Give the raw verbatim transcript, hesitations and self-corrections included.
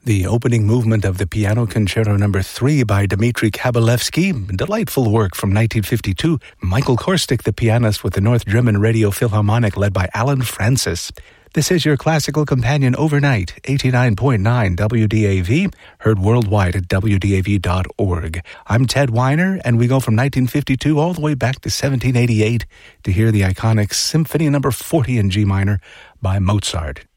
The opening movement of the Piano Concerto Number three by Dmitri Kabalevsky, delightful work from nineteen fifty-two. Michael Korstic, the pianist with the North German Radio Philharmonic led by Alan Francis. This is your classical companion overnight, eighty-nine point nine W D A V, heard worldwide at W D A V dot org. I'm Ted Weiner, and we go from nineteen fifty-two all the way back to seventeen eighty-eight to hear the iconic Symphony Number forty in G minor by Mozart.